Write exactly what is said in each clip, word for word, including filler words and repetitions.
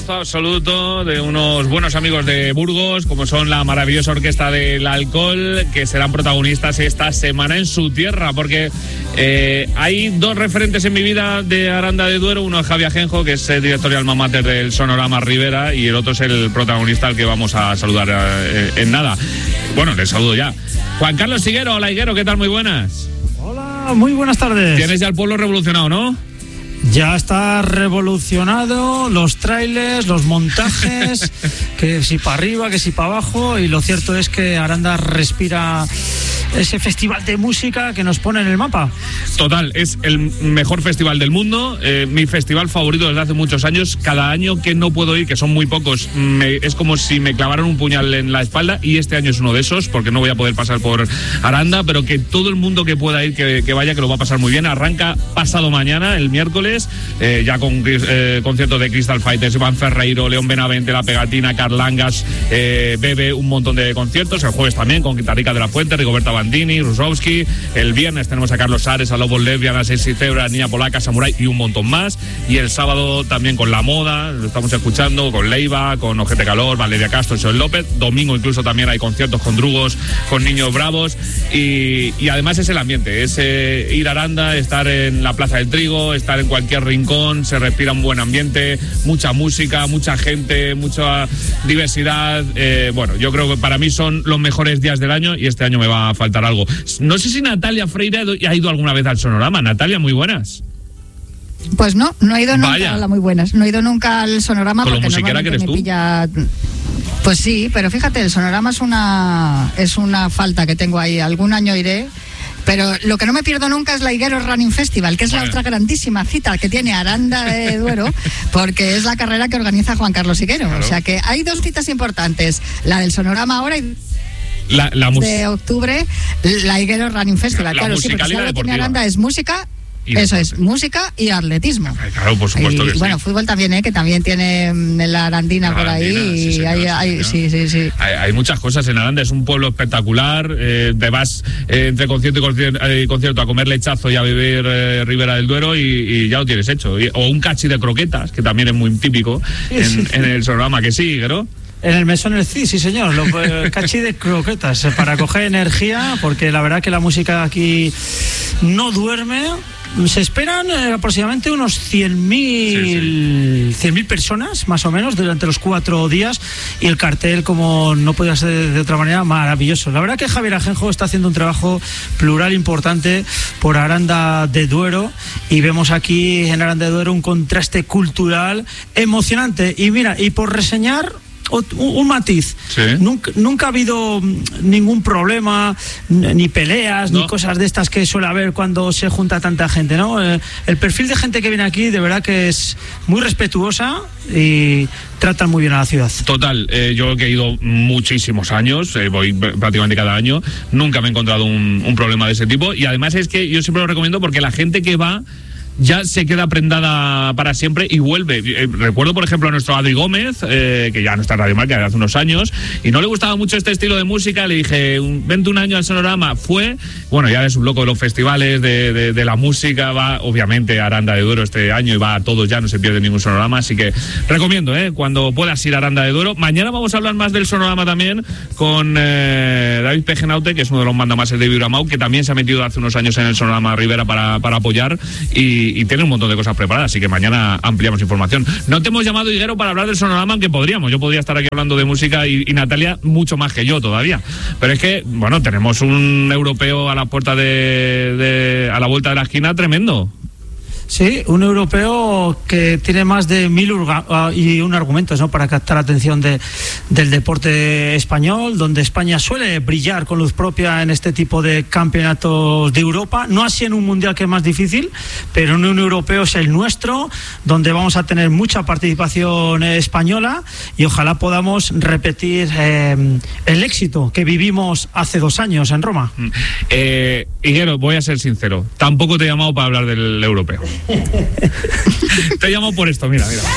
Absoluto de unos buenos amigos de Burgos, como son la maravillosa Orquesta del Alcohol, que serán protagonistas esta semana en su tierra, porque eh, hay dos referentes en mi vida de Aranda de Duero. Uno es Javi Ajenjo, que es el director y alma mater del Sonorama Rivera, y el otro es el protagonista al que vamos a saludar eh, en nada. Bueno, les saludo ya. Juan Carlos Higuero. Hola, Higuero, ¿qué tal? Muy buenas. Hola, muy buenas tardes. Tienes ya el pueblo revolucionado, ¿no? Ya está revolucionado, los trailers, los montajes, que si para arriba, que si para abajo, y lo cierto es que Aranda respira ese festival de música que nos pone en el mapa. Total, es el mejor festival del mundo, eh, mi festival favorito desde hace muchos años. Cada año que no puedo ir, que son muy pocos, me, es como si me clavaran un puñal en la espalda, y este año es uno de esos, porque no voy a poder pasar por Aranda, pero que todo el mundo que pueda ir, que, que vaya, que lo va a pasar muy bien. Arranca pasado mañana, el miércoles, Eh, ya con eh, conciertos de Crystal Fighters, Iván Ferreiro, León Benavente, La Pegatina, Carlangas, eh, Bebe, un montón de conciertos. El jueves también con Guitarrica de la Fuente, Rigoberta Bandini, Rusowski. El viernes tenemos a Carlos Ares, a Lobos Lesbianas, a Sexy Zebra, Niña Polaca, Samurai y un montón más. Y el sábado también con La Moda, lo estamos escuchando, con Leiva, con Ojete Calor, Valeria Castro, Joel López. Domingo incluso también hay conciertos con Drugos, con Niños Bravos. Y, y además es el ambiente, es eh, ir a Aranda, estar en la Plaza del Trigo, estar en cualquier rincón, se respira un buen ambiente, mucha música, mucha gente, mucha diversidad. Eh, bueno, yo creo que para mí son los mejores días del año, y este año me va a faltar algo. No sé si Natalia Freire ha ido alguna vez al Sonorama. Natalia, muy buenas. Pues no, no he ido nunca. Vaya. A la muy buenas. No he ido nunca al Sonorama. Con lo porque musiquera que eres me tú. Pilla... Pues sí, pero fíjate, el Sonorama es una es una falta que tengo ahí. Algún año iré. Pero lo que no me pierdo nunca es la Higuero Running Festival, que es bueno. la otra grandísima cita que tiene Aranda de Duero, porque es la carrera que organiza Juan Carlos Higuero. Claro. O sea que hay dos citas importantes, la del Sonorama ahora y la, la mus- de octubre, la Higuero Running Festival. La Claro, sí, porque si algo tiene Aranda es música. Y Eso deporte. es, música y atletismo. Claro, por supuesto y, que sí. Bueno, fútbol también, ¿eh? Que también tiene la Arandina La por Arandina, ahí. sí, Y señor, hay, sí, hay, señor. sí, sí, sí. Hay, hay muchas cosas en Aranda, es un pueblo espectacular. Eh, te vas eh, entre concierto y concierto, eh, concierto a comer lechazo y a beber eh, Ribera del Duero, y, y ya lo tienes hecho. Y, o un cachi de croquetas, que también es muy típico en, sí, sí. en el Sonorama, que sí, ¿no? En el mesón el C I, sí señor, lo, eh, cachi de croquetas, eh, para coger energía, porque la verdad que la música aquí no duerme. Se esperan eh, aproximadamente unos cien mil sí, sí. personas, más o menos, durante los cuatro días, y el cartel, como no podía ser de, de otra manera, maravilloso. La verdad que Javier Ajenjo está haciendo un trabajo plural importante por Aranda de Duero, y vemos aquí en Aranda de Duero un contraste cultural emocionante. Y mira, y por reseñar un, un matiz, sí. nunca, nunca ha habido ningún problema, ni peleas, no. ni cosas de estas que suele haber cuando se junta tanta gente, ¿no? El, el perfil de gente que viene aquí de verdad que es muy respetuosa y tratan muy bien a la ciudad. Total, eh, yo que he ido muchísimos años, eh, voy prácticamente cada año, nunca me he encontrado un, un problema de ese tipo, y además es que yo siempre lo recomiendo porque la gente que va ya se queda prendada para siempre y vuelve. Eh, recuerdo, por ejemplo, a nuestro Adri Gómez, eh, que ya no está en Radio Marca de hace unos años, y no le gustaba mucho este estilo de música. Le dije, vente un año al Sonorama. Fue, bueno, ya es un loco de los festivales, de, de, de la música. Va, obviamente, a Aranda de Duero este año, y va a todos, ya no se pierde ningún Sonorama. Así que recomiendo, eh, cuando puedas ir a Aranda de Duero. Mañana vamos a hablar más del Sonorama también con eh, David Pejenaute, que es uno de los mandamases de Vibramau, que también se ha metido hace unos años en el Sonorama Rivera para, para apoyar, y Y tiene un montón de cosas preparadas, así que mañana ampliamos información. No te hemos llamado, Higuero, para hablar del Sonorama, aunque podríamos. Yo podría estar aquí hablando de música, y, y Natalia mucho más que yo todavía. Pero es que, bueno, tenemos un europeo a la puerta de, de a la vuelta de la esquina tremendo. Sí, un europeo que tiene más de mil urga, y un argumentos, ¿no?, para captar la atención de, del deporte español, donde España suele brillar con luz propia en este tipo de campeonatos de Europa. No así en un mundial, que es más difícil, pero en un europeo es el nuestro, donde vamos a tener mucha participación española, y ojalá podamos repetir eh, el éxito que vivimos hace dos años en Roma. Eh, Higuero, voy a ser sincero, tampoco te he llamado para hablar del europeo. Te llamo por esto, mira, mira.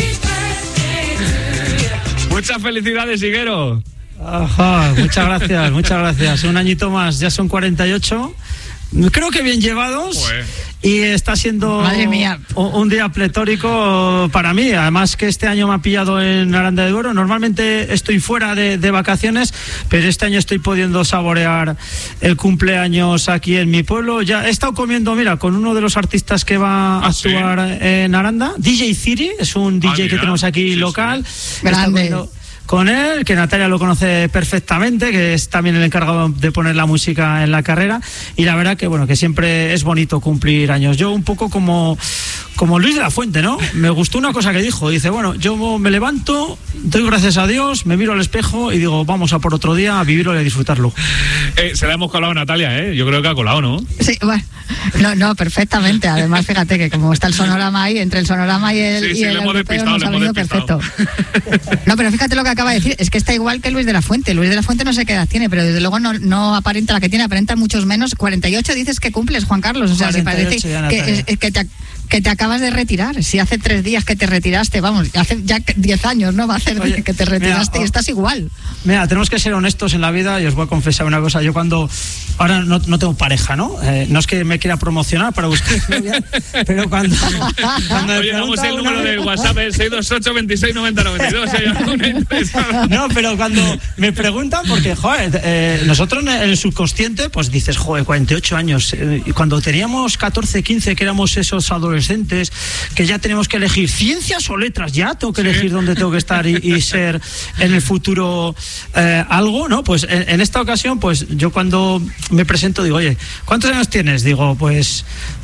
Muchas felicidades, Higuero. Ajá, muchas gracias, muchas gracias. Un añito más, ya son cuarenta y ocho. creo que bien llevados. Joder. Y está siendo Madre mía. un día pletórico para mí. Además que este año me ha pillado en Aranda de Duero. Normalmente estoy fuera de, de vacaciones, pero este año estoy pudiendo saborear el cumpleaños aquí en mi pueblo. Ya he estado comiendo, mira, con uno de los artistas que va a ¿Ah, actuar sí? en Aranda. D J Ciri, es un D J Ah, que mira. tenemos aquí Sí, local. sí. He estado Grande. comiendo con él, que Natalia lo conoce perfectamente, que es también el encargado de poner la música en la carrera, y la verdad que bueno, que siempre es bonito cumplir años. Yo un poco como como Luis de la Fuente, ¿no? Me gustó una cosa que dijo, dice, bueno, yo me levanto, doy gracias a Dios, me miro al espejo y digo, vamos a por otro día, a vivirlo y a disfrutarlo. Eh, se la hemos colado a Natalia, ¿eh? Yo creo que ha colado, ¿no? Sí, bueno, no, no, perfectamente. Además, fíjate que como está el sonorama ahí, entre el sonorama y el, Sí, y sí, el le hemos europeo despistado, nos le ha hemos venido despistado. perfecto. No, pero fíjate lo que acaba de decir, es que está igual que Luis de la Fuente. Luis de la Fuente no sé qué edad tiene, pero desde luego no, no aparenta la que tiene, aparenta muchos menos. cuarenta y ocho dices que cumples, Juan Carlos. O sea, si cuarenta y parece ocho ya, que, Natalia. es- que te, que te acabas de retirar. Si hace tres días que te retiraste, vamos, hace ya diez años, ¿no? Va a hacer Oye, que te retiraste mira, y estás igual. Mira, tenemos que ser honestos en la vida y os voy a confesar una cosa. Yo cuando, ahora no, no tengo pareja, ¿no? Eh, no es que me quiera promocionar para buscar novia, pero cuando... cuando me Oye, damos pregunta el una número vez- de WhatsApp, el seis dos ocho, veintiséis, noventa, noventa y dos. Si hay alguna interesada. No, pero cuando me preguntan, porque, joder, eh, nosotros en el subconsciente, pues dices, joder, cuarenta y ocho años. Eh, y cuando teníamos catorce, quince, que éramos esos adolescentes, que ya tenemos que elegir ciencias o letras, ya tengo que Sí. elegir dónde tengo que estar y, y ser en el futuro eh, algo, ¿no? Pues en, en esta ocasión, pues yo cuando me presento digo, oye, ¿cuántos años tienes? Digo, pues...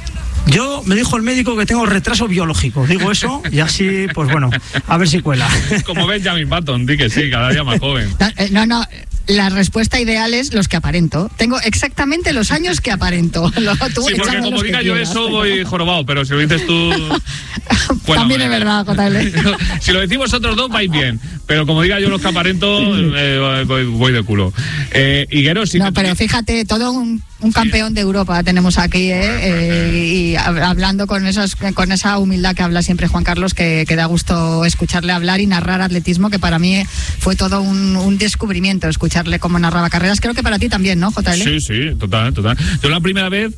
Yo, me dijo el médico que tengo retraso biológico. Digo eso y así, pues bueno, a ver si cuela. Como Benjamin Button, di que sí, cada día más joven. No, eh, no, no, la respuesta ideal es los que aparento. Tengo exactamente los años que aparento. Lo- tú Sí, porque échame como los que diga yo quieras. eso voy jorobado, pero si lo dices tú... pues También no, es eh. verdad, J L. Si lo decimos otros dos, vais bien. Pero como diga yo los que aparento, eh, voy, voy de culo. Eh, Higuero, sí No, que... pero fíjate, todo un, un campeón de Europa tenemos aquí, ¿eh? Eh, y hab- hablando con esos, con esa humildad que habla siempre Juan Carlos, que, que da gusto escucharle hablar y narrar atletismo, que para mí fue todo un, un descubrimiento escucharle cómo narraba carreras. Creo que para ti también, ¿no, J L? Sí, sí, total, total. Yo la primera vez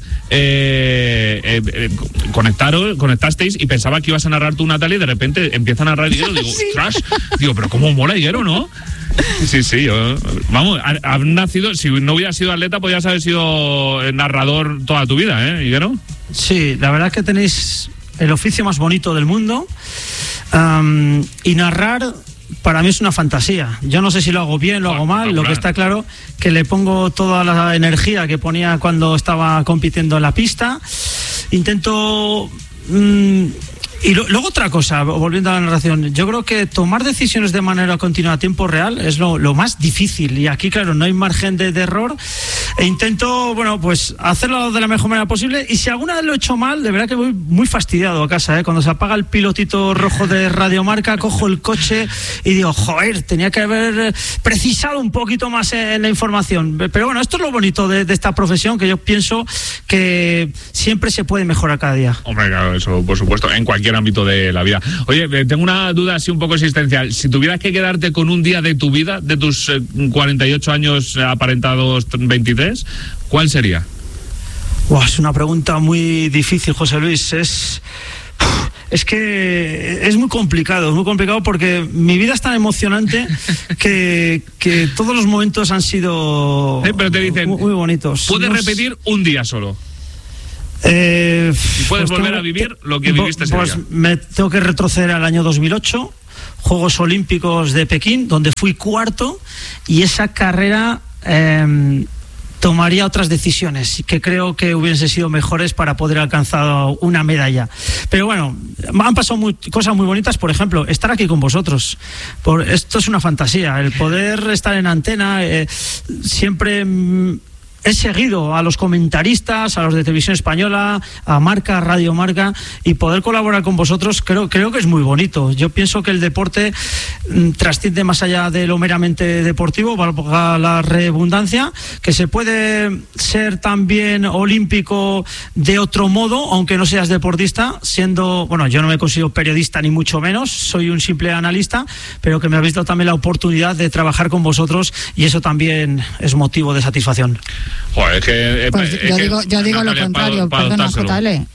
eh, eh, eh, conectaron, conectasteis y pensaba que ibas a narrar tú, Natalia, y de repente empieza a narrar Higuero. Digo, Sí. ostras, digo, pero cómo mola Higuero, ¿no? Sí, sí, yo, vamos, ha- has nacido, si no hubieras sido atleta, podrías haber sido narrador toda tu vida, ¿eh, Higuero? Sí, la verdad es que tenéis el oficio más bonito del mundo. Um, y narrar para mí es una fantasía. Yo no sé si lo hago bien, lo hago mal. Lo que está claro que le pongo toda la energía que ponía cuando estaba compitiendo en la pista. Intento... mm, y lo- luego otra cosa, volviendo a la narración, yo creo que tomar decisiones de manera continua a tiempo real es lo, lo más difícil, y aquí claro no hay margen de, de error, e intento, bueno, pues hacerlo de la mejor manera posible, y si alguna vez lo he hecho mal, de verdad que voy muy fastidiado a casa, ¿eh? Cuando se apaga el pilotito rojo de Radiomarca, cojo el coche y digo, joder, tenía que haber precisado un poquito más en la información, pero bueno, esto es lo bonito de, de esta profesión, que yo pienso que siempre se puede mejorar cada día. Hombre, claro, eso por supuesto, en cualquier ámbito de la vida. Oye, eh, tengo una duda así un poco existencial. Si tuvieras que quedarte con un día de tu vida, de tus eh, cuarenta y ocho años eh, aparentados veintitrés, ¿cuál sería? Buah, es una pregunta muy difícil, José Luis. Es, es que es muy complicado, es muy complicado porque mi vida es tan emocionante que, que todos los momentos han sido Eh, pero te dicen, muy, muy bonitos. Puedes No repetir sé, un día solo. eh, Y puedes pues volver tengo- a vivir lo que pues- viviste ese pues día. me tengo que retroceder al año dos mil ocho, Juegos Olímpicos de Pekín, donde fui cuarto, y esa carrera eh, tomaría otras decisiones que creo que hubiesen sido mejores para poder alcanzar una medalla. Pero bueno, han pasado muy, cosas muy bonitas, por ejemplo, estar aquí con vosotros. Por, esto es una fantasía, el poder estar en antena, eh, siempre... mm, he seguido a los comentaristas, a los de Televisión Española, a Marca, Radio Marca, y poder colaborar con vosotros creo, creo que es muy bonito. Yo pienso que el deporte trasciende más allá de lo meramente deportivo, valga la redundancia, que se puede ser también olímpico de otro modo, aunque no seas deportista, siendo, bueno, yo no me considero periodista ni mucho menos, soy un simple analista, pero que me habéis dado también la oportunidad de trabajar con vosotros y eso también es motivo de satisfacción. Joder, es que, pues es yo que, digo, yo digo lo contrario, para, para perdona, adoptárselo. J L.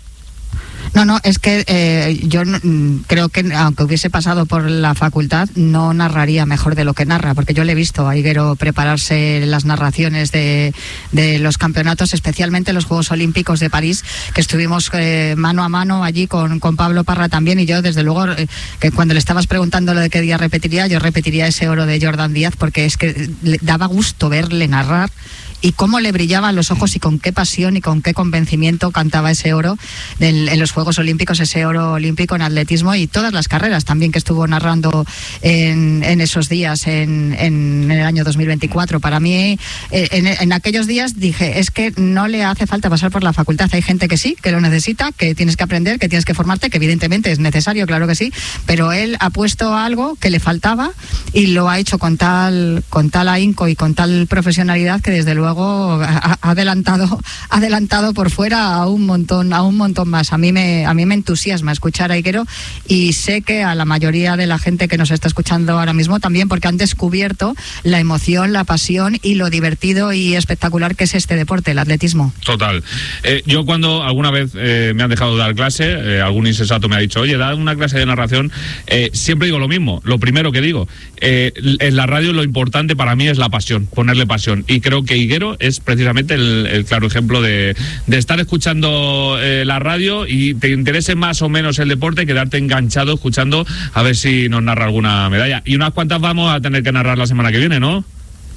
No, no, es que eh, yo mm, creo que aunque hubiese pasado por la facultad, no narraría mejor de lo que narra, porque yo le he visto a Higuero prepararse las narraciones de, de los campeonatos, especialmente los Juegos Olímpicos de París, que estuvimos eh, mano a mano allí con, con Pablo Parra también, y yo desde luego eh, que cuando le estabas preguntando lo de qué día repetiría, yo repetiría ese oro de Jordan Díaz, porque es que le daba gusto verle narrar y cómo le brillaban los ojos y con qué pasión y con qué convencimiento cantaba ese oro en, en los Juegos Olímpicos, ese oro olímpico en atletismo y todas las carreras también que estuvo narrando en, en esos días en, en el año dos mil veinticuatro. Para mí, en, en aquellos días dije, es que no le hace falta pasar por la facultad. Hay gente que sí, que lo necesita, que tienes que aprender, que tienes que formarte, que evidentemente es necesario, claro que sí, pero él ha puesto algo que le faltaba y lo ha hecho con tal, con tal ahínco y con tal profesionalidad que desde luego ha adelantado adelantado por fuera a un montón a un montón más. A mí me a mí me entusiasma escuchar a Higuero y sé que a la mayoría de la gente que nos está escuchando ahora mismo también, porque han descubierto la emoción, la pasión y lo divertido y espectacular que es este deporte, el atletismo. Total. Eh, yo cuando alguna vez eh, me han dejado dar clase, eh, algún insensato me ha dicho, oye, da una clase de narración, eh, siempre digo lo mismo, lo primero que digo, eh, en la radio lo importante para mí es la pasión, ponerle pasión, y creo que Higuero es precisamente el, el claro ejemplo de, de estar escuchando eh, la radio y te interese más o menos el deporte, quedarte enganchado escuchando a ver si nos narra alguna medalla. Y unas cuantas vamos a tener que narrar la semana que viene, ¿no?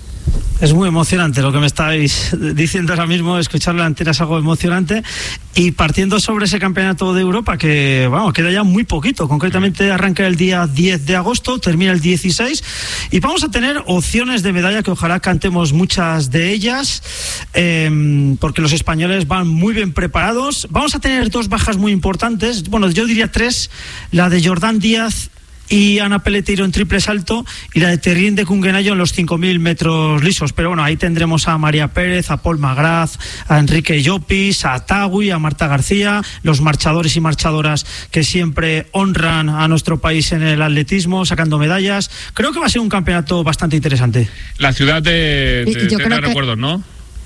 Es muy emocionante lo que me estáis diciendo ahora mismo, escuchar la entera es algo emocionante. Y partiendo sobre ese campeonato de Europa, que vamos, queda ya muy poquito, concretamente arranca el día diez de agosto, termina el dieciséis, y vamos a tener opciones de medalla que ojalá cantemos muchas de ellas, eh, porque los españoles van muy bien preparados. Vamos a tener dos bajas muy importantes, bueno, yo diría tres, la de Jordan Díaz y Ana Peleteiro en triple salto y la de Terrien de Cunguenayo en los cinco mil metros lisos. Pero bueno, ahí tendremos a María Pérez, a Paul Magraz, a Enrique Llopis, a Tagui, a Marta García, los marchadores y marchadoras que siempre honran a nuestro país en el atletismo, sacando medallas. Creo que va a ser un campeonato bastante interesante. La ciudad de, de, Yo de creo que... recuerdos, ¿no?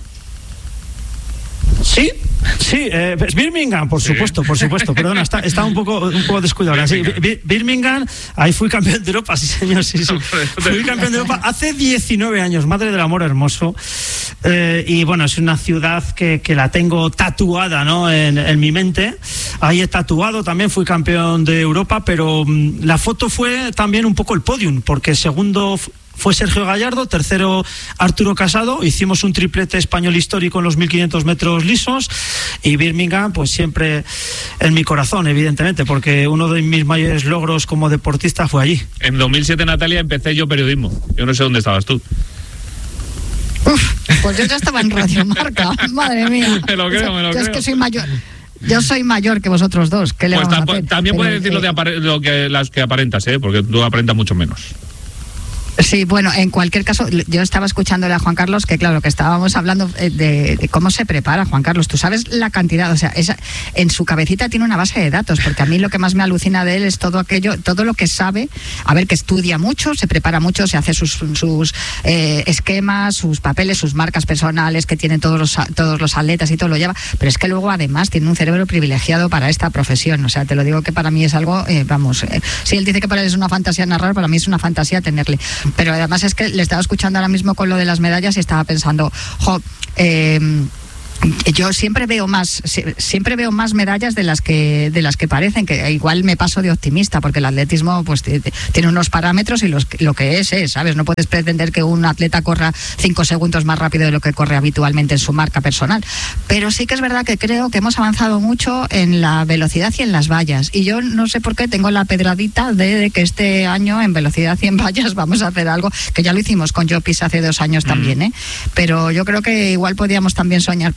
Sí, sí, eh, es Birmingham, por sí. supuesto, por supuesto. Perdona, está, está un poco un poco descuidado. Sí, Birmingham, ahí fui campeón de Europa, sí señor, sí, sí. Fui campeón de Europa hace diecinueve años, madre del amor hermoso. Eh, y bueno, es una ciudad que, que la tengo tatuada, ¿no? En, en mi mente. Ahí he tatuado, también fui campeón de Europa, pero um, la foto fue también un poco el podium, porque segundo fue Sergio Gallardo, tercero Arturo Casado, hicimos un triplete español histórico en los mil quinientos metros lisos, y Birmingham pues siempre en mi corazón, evidentemente, porque uno de mis mayores logros como deportista fue allí. En dos mil siete, Natalia, empecé yo periodismo. Yo no sé dónde estabas tú. Uf, pues yo ya estaba en Radio Marca, madre mía. Me lo creo, me lo yo creo. Es que soy mayor. Yo soy mayor que vosotros dos. ¿Qué le Pues vamos a ta- hacer? también Pero, puedes decir lo, de eh, apare- lo que las que aparentas, ¿eh? Porque tú aparentas mucho menos. Sí, bueno, en cualquier caso, yo estaba escuchándole a Juan Carlos, que claro, que estábamos hablando de, de cómo se prepara Juan Carlos. Tú sabes la cantidad, o sea, esa, en su cabecita tiene una base de datos, porque a mí lo que más me alucina de él es todo aquello, todo lo que sabe, a ver, que estudia mucho, se prepara mucho, se hace sus, sus eh, esquemas, sus papeles, sus marcas personales que tienen todos los, todos los atletas y todo lo lleva, pero es que luego además tiene un cerebro privilegiado para esta profesión. O sea, te lo digo que para mí es algo, eh, vamos, eh, si él dice que para él es una fantasía narrar, para mí es una fantasía tenerle. Pero además es que le estaba escuchando ahora mismo con lo de las medallas y estaba pensando, jo, eh, yo siempre veo más siempre veo más medallas de las que de las que parecen, que igual me paso de optimista, porque el atletismo pues tiene unos parámetros y los, lo que es es, ¿sabes? No puedes pretender que un atleta corra cinco segundos más rápido de lo que corre habitualmente en su marca personal, pero sí que es verdad que creo que hemos avanzado mucho en la velocidad y en las vallas, y yo no sé por qué tengo la pedradita de, de que este año en velocidad y en vallas vamos a hacer algo, que ya lo hicimos con Llopis hace dos años también, ¿eh? Pero yo creo que igual podíamos también soñar por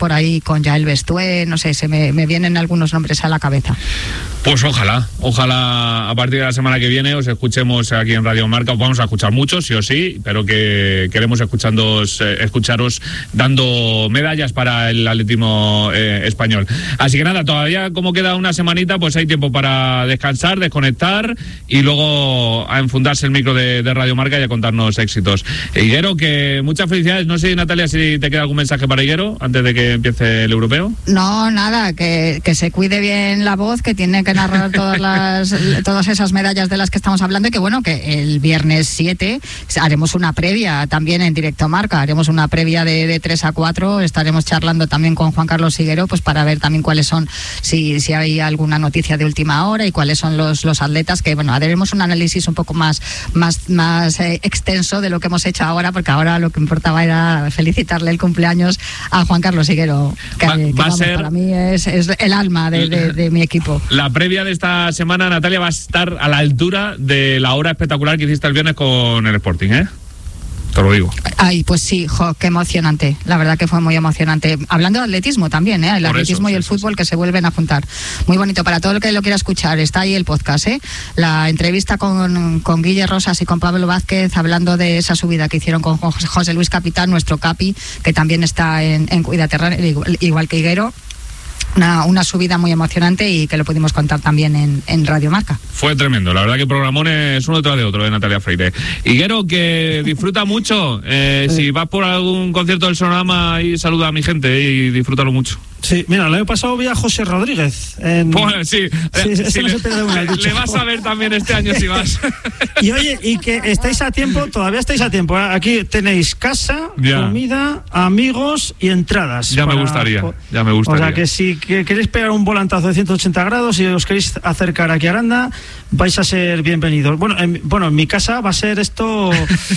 por ahí con Yael Bestué, no sé, se me, me vienen algunos nombres a la cabeza. Pues ojalá, ojalá a partir de la semana que viene os escuchemos aquí en Radio Marca, os vamos a escuchar mucho, sí o sí, pero que queremos escuchándoos, eh, escucharos dando medallas para el atletismo eh, español. Así que nada, todavía como queda una semanita, pues hay tiempo para descansar, desconectar y luego a enfundarse el micro de, de Radio Marca y a contarnos éxitos. Higuero, que muchas felicidades. No sé, Natalia, si te queda algún mensaje para Higuero antes de que empiece el europeo. No, nada, que, que se cuide bien la voz, que tiene que narrar todas las todas esas medallas de las que estamos hablando y que bueno, que el viernes siete haremos una previa también en Directo Marca, haremos una previa de, de tres a cuatro, estaremos charlando también con Juan Carlos Higuero, pues para ver también cuáles son, si, si hay alguna noticia de última hora y cuáles son los, los atletas, que bueno, haremos un análisis un poco más, más, más eh, extenso de lo que hemos hecho ahora, porque ahora lo que importaba era felicitarle el cumpleaños a Juan Carlos Higuero, que, va, que va vamos, ser... para mí es, es el alma de, de, de mi equipo. La previa de esta semana, Natalia, va a estar a la altura de la hora espectacular que hiciste el viernes con el Sporting, ¿eh? Te lo digo. Ay, pues sí, jo, qué emocionante. La verdad que fue muy emocionante. Hablando de atletismo también, ¿eh? El Por atletismo eso, y el sí, fútbol sí. que se vuelven a juntar. Muy bonito. Para todo el que lo quiera escuchar, está ahí el podcast, ¿eh? La entrevista con, con Guille Rosas y con Pablo Vázquez, hablando de esa subida que hicieron con José Luis Capitán, nuestro capi, que también está en, en Cuidaterráneo, igual, igual que Higuero. Una, una subida muy emocionante y que lo pudimos contar también en, en Radio Marca. Fue tremendo, la verdad que programón es uno tras de otro de Natalia Freire. Higuero, que disfruta mucho, eh, sí. Si vas por algún concierto del Sonorama y saluda a mi gente y disfrútalo mucho. Sí, mira, el año pasado vi a José Rodríguez. En... Pues sí, sí, sí, sí no le, se pierde una, le vas a ver también este año si vas. Y oye, y que estáis a tiempo, todavía estáis a tiempo. Aquí tenéis casa, ya. comida, amigos y entradas. Ya para... me gustaría, ya me gustaría. O sea que si que queréis pegar un volantazo de ciento ochenta grados y os queréis acercar aquí a Aranda, vais a ser bienvenidos. Bueno, en, bueno, en mi casa va a ser esto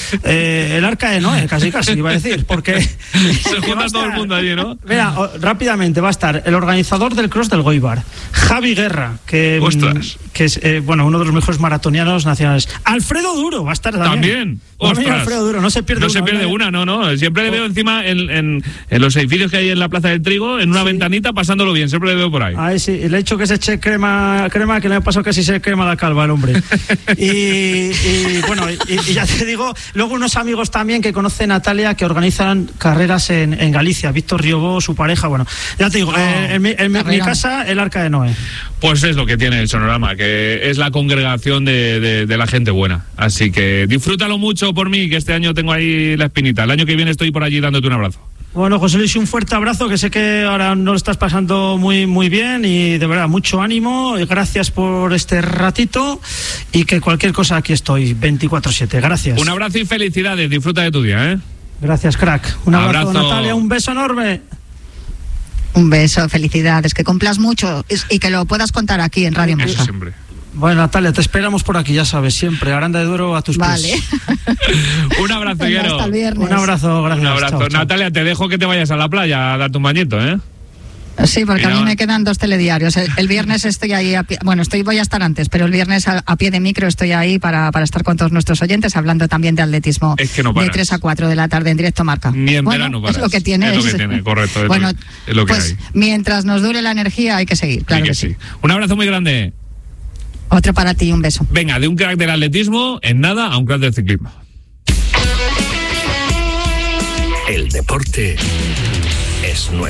eh, el arca de Noé, casi casi, iba a decir, porque... Se junta todo el mundo allí, ¿no? Mira, o, rápidamente, va a estar el organizador del Cross del Goibar, Javi Guerra, que, Ostras. que es eh, bueno, uno de los mejores maratonianos nacionales. Alfredo Duro va a estar también. También. Ostras. Alfredo Duro, no se pierde no una. No se pierde una, no, no. Siempre le veo encima en, en, en los edificios que hay en la Plaza del Trigo, en una sí. ventanita, pasándolo bien. Siempre le veo por ahí. Ahí sí, le he dicho que se eche crema, crema que le ha pasado casi se crema la calva al hombre. y, y bueno, y, y ya te digo, luego unos amigos también que conoce Natalia que organizan carreras en, en Galicia, Víctor Riobó, su pareja, bueno, ya te digo, oh, eh, en, mi, en mi, mi casa, el Arca de Noé. Pues es lo que tiene el Sonorama, que es la congregación de, de, de la gente buena. Así que disfrútalo mucho por mí, que este año tengo ahí la espinita. El año que viene estoy por allí dándote un abrazo. Bueno, José Luis, un fuerte abrazo, que sé que ahora no lo estás pasando muy muy bien y de verdad, mucho ánimo y gracias por este ratito y que cualquier cosa aquí estoy, veinticuatro siete. Gracias. Un abrazo y felicidades, disfruta de tu día, ¿eh? Gracias, crack. Un abrazo, abrazo. Natalia, un beso enorme. Un beso, felicidades, que cumplas mucho y que lo puedas contar aquí en Radio Marca. Eso siempre. Bueno, Natalia, te esperamos por aquí, ya sabes, siempre. Aranda de Duero a tus vale. pies. Un abrazo, Higuero. Hasta el viernes. Un abrazo, gracias. Un abrazo. Chao, chao. Natalia, te dejo que te vayas a la playa a darte un bañito, ¿eh? Sí, porque Mira, a mí me quedan dos telediarios. El, el viernes estoy ahí, a pie, bueno, estoy voy a estar antes, pero el viernes a, a pie de micro estoy ahí para, para estar con todos nuestros oyentes hablando también de atletismo. Es que no paras. De tres a cuatro de la tarde en Directo Marca. Ni en bueno, verano paras. es lo que tiene. Es lo que tiene, correcto. Es bueno, lo, es lo que pues hay. mientras nos dure la energía hay que seguir, claro que, que sí. sí. Un abrazo muy grande. Otro para ti, un beso. Venga, de un crack del atletismo, en nada, a un crack del ciclismo. El deporte es nuestro.